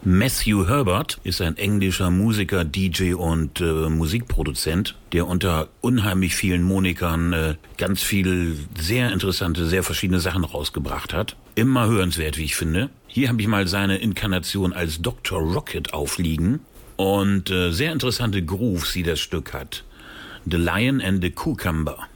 Matthew Herbert ist ein englischer Musiker, DJ und Musikproduzent, der unter unheimlich vielen Monikern ganz viel sehr interessante, sehr verschiedene Sachen rausgebracht hat. Immer hörenswert, wie ich finde. Hier habe ich mal seine Inkarnation als Dr. Rocket aufliegen und sehr interessante Grooves, die das Stück hat. The Lion and the Cucumber.